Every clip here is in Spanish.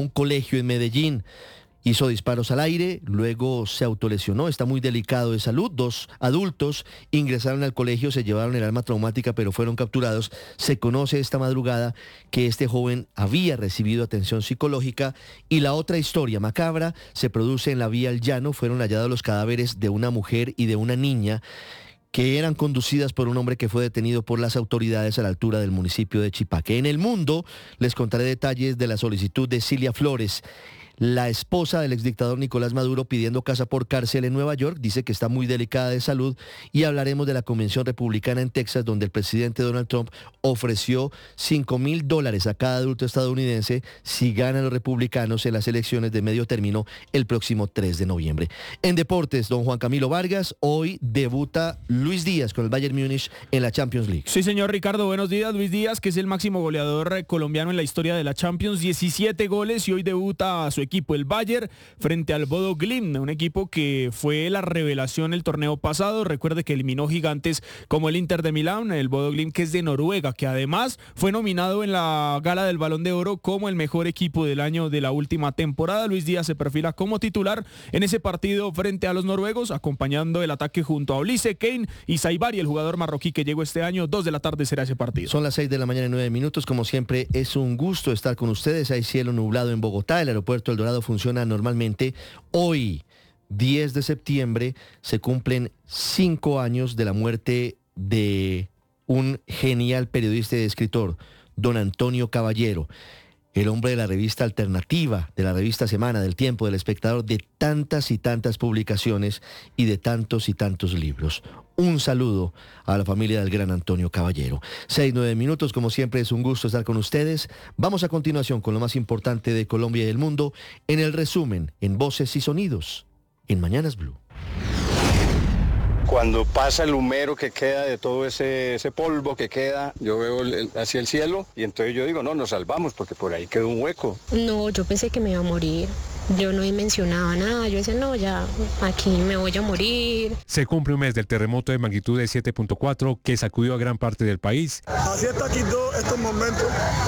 un colegio en Medellín. Hizo disparos al aire, luego se autolesionó, está muy delicado de salud. 2 adultos ingresaron al colegio, se llevaron el arma traumática, pero fueron capturados. Se conoce esta madrugada que este joven había recibido atención psicológica. Y la otra historia macabra se produce en la vía al llano. Fueron hallados los cadáveres de una mujer y de una niña que eran conducidas por un hombre que fue detenido por las autoridades a la altura del municipio de Chipaque. En el mundo les contaré detalles de la solicitud de Cilia Flores, la esposa del exdictador Nicolás Maduro, pidiendo casa por cárcel en Nueva York. Dice que está muy delicada de salud. Y hablaremos de la convención republicana en Texas, donde el presidente Donald Trump ofreció $5,000 a cada adulto estadounidense si ganan los republicanos en las elecciones de medio término el próximo 3 de noviembre. En deportes, don Juan Camilo Vargas, hoy debuta Luis Díaz con el Bayern Múnich en la Champions League. Sí, señor Ricardo, buenos días. Luis Díaz, que es el máximo goleador colombiano en la historia de la Champions, 17 goles, y hoy debuta a su equipo, el Bayern, frente al Bodo Glimt, un equipo que fue la revelación el torneo pasado. Recuerde que eliminó gigantes como el Inter de Milán, el Bodo Glimt, que es de Noruega, que además fue nominado en la gala del Balón de Oro como el mejor equipo del año de la última temporada. Luis Díaz se perfila como titular en ese partido frente a los noruegos, acompañando el ataque junto a Olise, Kane y Saibari, el jugador marroquí que llegó este año. 2 de la tarde será ese partido. Son las 6 de la mañana y 9 minutos. Como siempre, es un gusto estar con ustedes. Hay cielo nublado en Bogotá. El aeropuerto El Dorado funciona normalmente. Hoy, 10 de septiembre, se cumplen 5 años de la muerte de un genial periodista y escritor, don Antonio Caballero, el hombre de la revista Alternativa, de la revista Semana, del Tiempo, del Espectador, de tantas y tantas publicaciones y de tantos y tantos libros. Un saludo a la familia del gran Antonio Caballero. 6-9 minutos, como siempre es un gusto estar con ustedes. Vamos a continuación con lo más importante de Colombia y el mundo en el resumen, en Voces y Sonidos, en Mañanas Blue. Cuando pasa el humero que queda de todo ese polvo que queda, yo veo hacia el cielo y entonces yo digo, no, nos salvamos porque por ahí quedó un hueco. No, yo pensé que me iba a morir. Yo no mencionaba nada, yo decía, no, ya aquí me voy a morir. Se cumple un mes del terremoto de magnitud de 7.4 que sacudió a gran parte del país. Así está aquí estos momentos.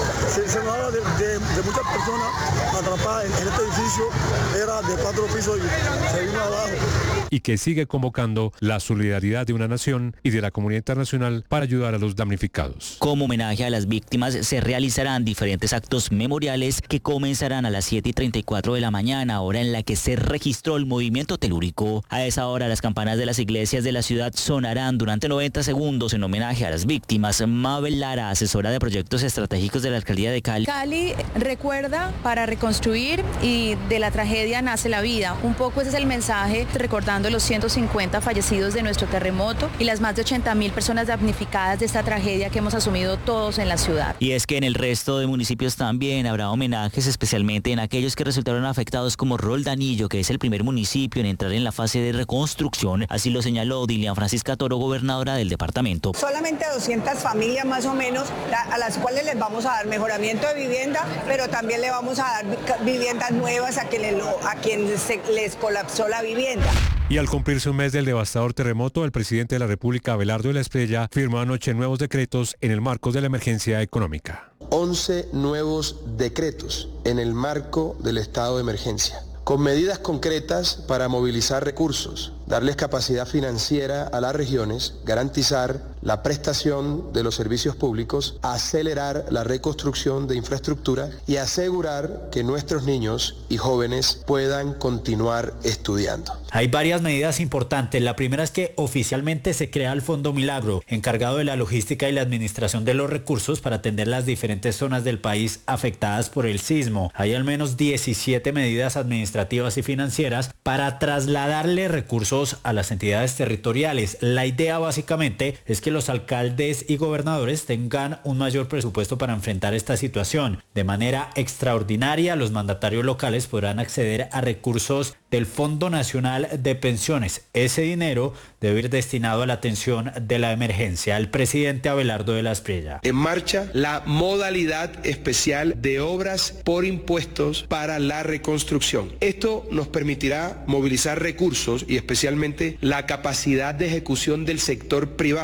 Se nos habla de muchas personas atrapadas en este edificio, era de 4 pisos y se vino abajo. Y que sigue convocando la solidaridad de una nación y de la comunidad internacional para ayudar a los damnificados. Como homenaje a las víctimas se realizarán diferentes actos memoriales que comenzarán a las 7:34 de la mañana, hora en la que se registró el movimiento telúrico. A esa hora las campanas de las iglesias de la ciudad sonarán durante 90 segundos en homenaje a las víctimas. Mabel Lara, asesora de proyectos estratégicos de la alcaldía de Cali. Cali recuerda para reconstruir y de la tragedia nace la vida. Un poco ese es el mensaje, recordando los 150 fallecidos de nuestro terremoto y las más de 80.000 personas damnificadas de esta tragedia que hemos asumido todos en la ciudad. Y es que en el resto de municipios también habrá homenajes, especialmente en aquellos que resultaron afectados, como Roldanillo, que es el primer municipio en entrar en la fase de reconstrucción. Así lo señaló Dilian Francisca Toro, gobernadora del departamento. Solamente 200 familias más o menos, a las cuales les vamos a dar mejoramiento de vivienda, pero también le vamos a dar viviendas nuevas a quienes les colapsó la vivienda. Y al cumplirse un mes del devastador terremoto, el presidente de la República, Abelardo de la Espriella, firmó anoche nuevos decretos en el marco de la emergencia económica. 11 nuevos decretos en el marco del estado de emergencia, con medidas concretas para movilizar recursos, darles capacidad financiera a las regiones, garantizar la prestación de los servicios públicos, acelerar la reconstrucción de infraestructura y asegurar que nuestros niños y jóvenes puedan continuar estudiando. Hay varias medidas importantes. La primera es que oficialmente se crea el Fondo Milagro, encargado de la logística y la administración de los recursos para atender las diferentes zonas del país afectadas por el sismo. Hay al menos 17 medidas administrativas y financieras para trasladarle recursos a las entidades territoriales. La idea básicamente es que los alcaldes y gobernadores tengan un mayor presupuesto para enfrentar esta situación. De manera extraordinaria, los mandatarios locales podrán acceder a recursos del Fondo Nacional de Pensiones. Ese dinero debe ir destinado a la atención de la emergencia. El presidente Abelardo de la Espriella. En marcha la modalidad especial de obras por impuestos para la reconstrucción. Esto nos permitirá movilizar recursos y especialmente la capacidad de ejecución del sector privado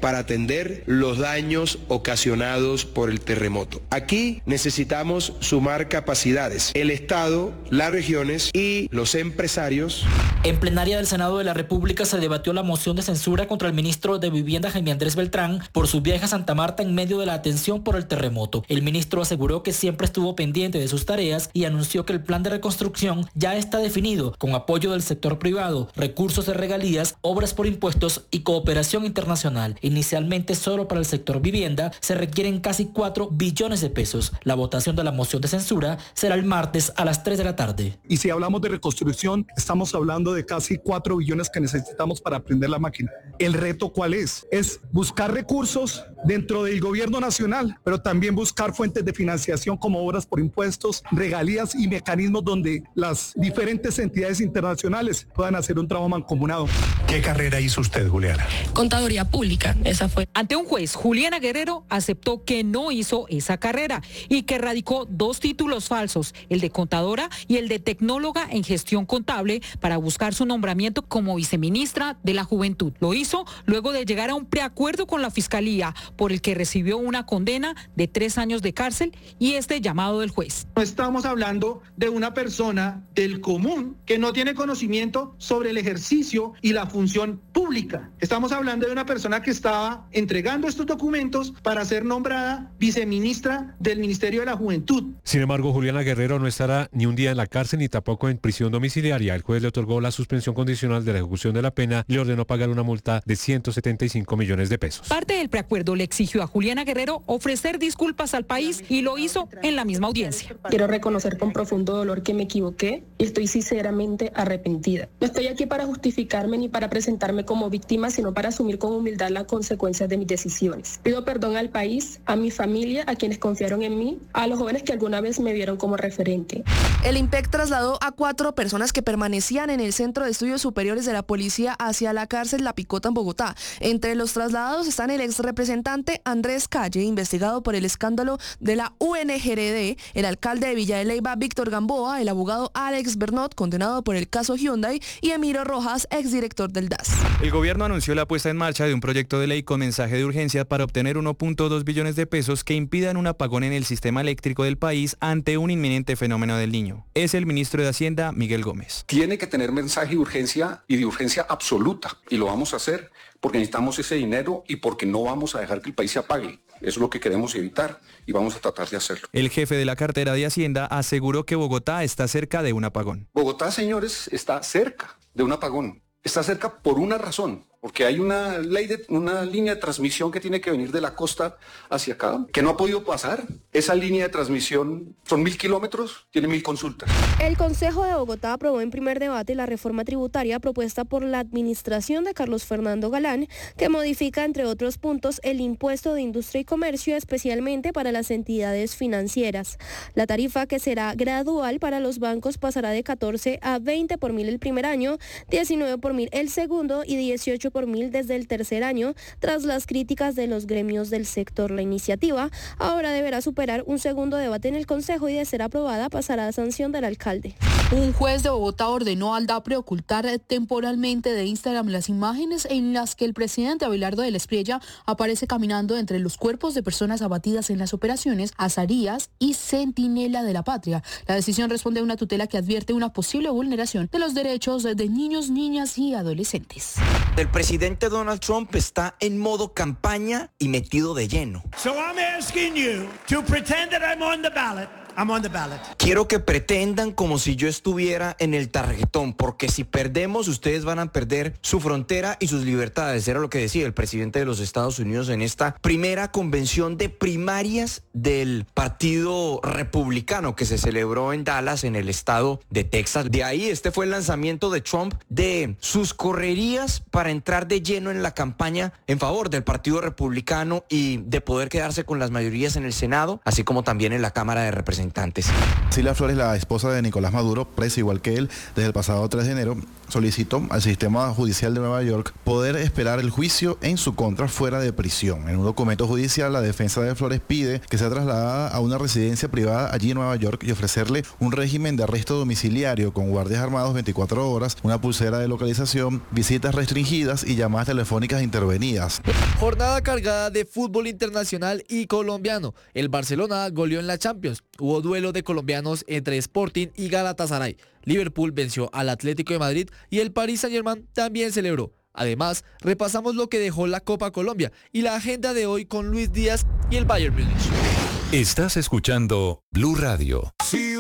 para atender los daños ocasionados por el terremoto. Aquí necesitamos sumar capacidades, el Estado, las regiones y los empresarios. En plenaria del Senado de la República se debatió la moción de censura contra el ministro de Vivienda Jaime Andrés Beltrán por su viaje a Santa Marta en medio de la atención por el terremoto. El ministro aseguró que siempre estuvo pendiente de sus tareas y anunció que el plan de reconstrucción ya está definido con apoyo del sector privado, recursos de regalías, obras por impuestos y cooperación internacional. Inicialmente solo para el sector vivienda se requieren casi 4 billones de pesos. La votación de la moción de censura será el martes a las 3 de la tarde. Y si hablamos de reconstrucción, estamos hablando de casi 4 billones que necesitamos para prender la máquina. ¿El reto cuál es? Es buscar recursos dentro del gobierno nacional, pero también buscar fuentes de financiación como obras por impuestos, regalías y mecanismos donde las diferentes entidades internacionales puedan hacer un trabajo mancomunado. ¿Qué carrera hizo usted, Juliana? Contaduría pública, esa fue. Ante un juez, Juliana Guerrero aceptó que no hizo esa carrera y que radicó 2 títulos falsos, el de contadora y el de tecnóloga en gestión contable, para buscar su nombramiento como viceministra de la Juventud. Lo hizo luego de llegar a un preacuerdo con la Fiscalía, por el que recibió una condena de 3 años de cárcel y este llamado del juez. No estamos hablando de una persona del común que no tiene conocimiento sobre el ejercicio y la función pública. Estamos hablando de una persona que estaba entregando estos documentos para ser nombrada viceministra del Ministerio de la Juventud. Sin embargo, Juliana Guerrero no estará ni un día en la cárcel ni tampoco en prisión domiciliaria. El juez le otorgó la suspensión condicional de la ejecución de la pena y le ordenó pagar una multa de 175 millones de pesos. Parte del preacuerdo le exigió a Juliana Guerrero ofrecer disculpas al país y lo hizo en la misma audiencia. Quiero reconocer con profundo dolor que me equivoqué y estoy sinceramente arrepentida. No estoy aquí para justificarme ni para presentarme como víctima, sino para asumir con humildad las consecuencias de mis decisiones. Pido perdón al país, a mi familia, a quienes confiaron en mí, a los jóvenes que alguna vez me vieron como referente. El IMPEC trasladó a 4 personas que permanecían en el Centro de Estudios Superiores de la Policía hacia la cárcel La Picota en Bogotá. Entre los trasladados están el exrepresentante Andrés Calle, investigado por el escándalo de la UNGRD, el alcalde de Villa de Leyva, Víctor Gamboa, el abogado Alex Bernot, condenado por el caso Hyundai, y Emiro Rojas, exdirector del DAS. El gobierno anunció la puesta en marcha de un proyecto de ley con mensaje de urgencia para obtener 1.2 billones de pesos que impidan un apagón en el sistema eléctrico del país ante un inminente fenómeno del Niño. Es el ministro de Hacienda, Miguel Gómez. Tiene que tener mensaje de urgencia y de urgencia absoluta, y lo vamos a hacer porque necesitamos ese dinero y porque no vamos a dejar que el país se apague. Eso es lo que queremos evitar y vamos a tratar de hacerlo. El jefe de la cartera de Hacienda aseguró que Bogotá está cerca de un apagón. Bogotá, señores, está cerca de un apagón. Está cerca por una razón, porque hay una línea de transmisión que tiene que venir de la costa hacia acá, que no ha podido pasar. Esa línea de transmisión son 1.000 kilómetros, tiene 1.000 consultas. El Consejo de Bogotá aprobó en primer debate la reforma tributaria propuesta por la administración de Carlos Fernando Galán, que modifica, entre otros puntos, el impuesto de industria y comercio, especialmente para las entidades financieras. La tarifa, que será gradual para los bancos, pasará de 14 a 20 por mil el primer año, 19 por mil el segundo y 18 por mil desde el tercer año, tras las críticas de los gremios del sector. La iniciativa ahora deberá superar un segundo debate en el Consejo y, de ser aprobada, pasará a sanción del alcalde. Un juez de Bogotá ordenó al DAPRE ocultar temporalmente de Instagram las imágenes en las que el presidente Abelardo de la Espriella aparece caminando entre los cuerpos de personas abatidas en las operaciones Azarías y Centinela de la Patria. La decisión responde a una tutela que advierte una posible vulneración de los derechos de niños, niñas y adolescentes. El presidente Donald Trump está en modo campaña y metido de lleno. So I'm asking you to pretend that I'm on the ballot. I'm on the ballot. Quiero que pretendan como si yo estuviera en el tarjetón, porque si perdemos, ustedes van a perder su frontera y sus libertades. Era lo que decía el presidente de los Estados Unidos en esta primera convención de primarias del Partido Republicano que se celebró en Dallas, en el estado de Texas. De ahí, este fue el lanzamiento de Trump de sus correrías para entrar de lleno en la campaña en favor del Partido Republicano y de poder quedarse con las mayorías en el Senado, así como también en la Cámara de Representantes. representantes. Cilia Flores, la esposa de Nicolás Maduro, presa igual que él desde el pasado 3 de enero, solicitó al sistema judicial de Nueva York poder esperar el juicio en su contra fuera de prisión. En un documento judicial, la defensa de Flores pide que sea trasladada a una residencia privada allí en Nueva York y ofrecerle un régimen de arresto domiciliario con guardias armados 24 horas, una pulsera de localización, visitas restringidas y llamadas telefónicas intervenidas. Jornada cargada de fútbol internacional y colombiano. El Barcelona goleó en la Champions. Hubo duelo de colombianos entre Sporting y Galatasaray. Liverpool venció al Atlético de Madrid y el Paris Saint-Germain también celebró. Además, repasamos lo que dejó la Copa Colombia y la agenda de hoy con Luis Díaz y el Bayern Múnich. Estás escuchando Blue Radio.